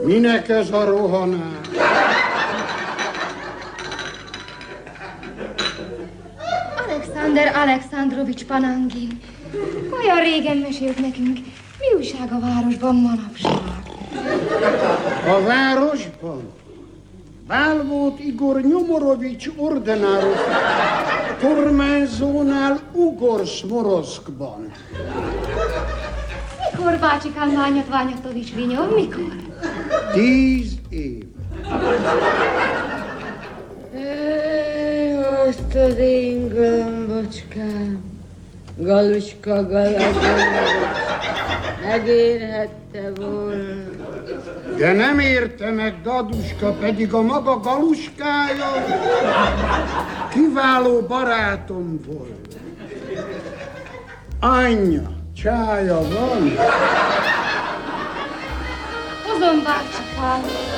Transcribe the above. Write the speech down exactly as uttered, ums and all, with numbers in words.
Minek ez a rohanás? Alexander Alexandrovics Panangin. Olyan régen mesélt nekünk, mi újság a városban manapság. A városban? Bál volt Igor Nyomorovics ordináros kormányzónál Ugorszmoroszkban. Mikor, bácsikám, Ványat Ványatovics Vinyov, mikor? Tíz év. Azt az én galambocskám, Galuska Galaganovics, megérhette volna. De nem érte meg Daduska, pedig a maga Galuskája kiváló barátom volt. Anyja, csája van? Hozom, bácsikám.